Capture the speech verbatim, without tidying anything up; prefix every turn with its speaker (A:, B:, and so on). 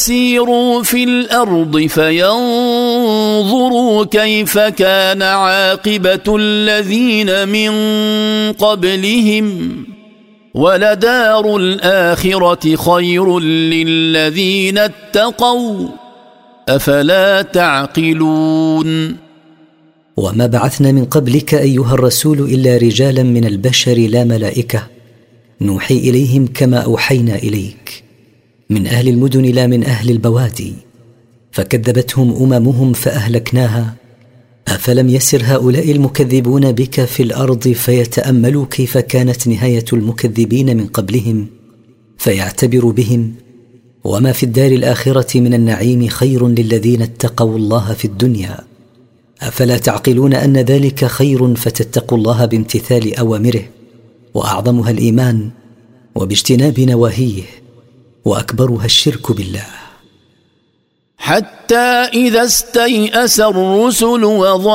A: سيروا في الأرض فينظروا كيف كان عاقبة الذين من قبلهم ولدار الآخرة خير للذين اتقوا أفلا تعقلون.
B: وما بعثنا من قبلك أيها الرسول إلا رجالا من البشر لا ملائكة نوحي إليهم كما أوحينا إليك من أهل المدن لا من أهل البوادي فكذبتهم أممهم فأهلكناها. أفلم يسر هؤلاء المكذبون بك في الأرض فيتأملوا كيف كانت نهاية المكذبين من قبلهم فيعتبروا بهم وما في الدار الآخرة من النعيم خير للذين اتقوا الله في الدنيا. أفلا تعقلون أن ذلك خير فتتقوا الله بامتثال أوامره وأعظمها الإيمان وباجتناب نواهيه وأكبرها الشرك بالله.
A: حتى إذا استيأس الرسل وظنوا